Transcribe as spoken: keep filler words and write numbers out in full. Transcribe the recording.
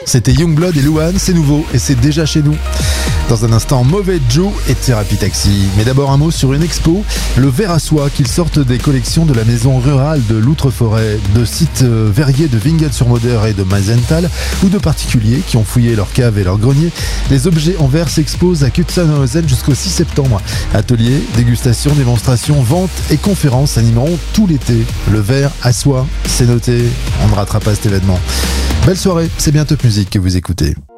C'était Youngblood et Louane, c'est nouveau et c'est déjà chez nous. Dans un instant, Mauvais Joe et Thérapie Taxi. Mais d'abord un mot sur une expo, le verre à soie, qu'ils sortent des collections de la maison rurale de l'Outre-Forêt, de sites verriers de Wingels-sur-Moder et de Meisenthal, ou de particuliers qui ont fouillé leurs caves et leurs greniers. Les objets en verre s'exposent à Kutsenhausen jusqu'au six septembre. Ateliers, dégustations, démonstrations, ventes et conférences animeront tout l'été. Le verre à soie, c'est noté, on ne ratera pas cet événement. Belle soirée, c'est bien Top Music que vous écoutez.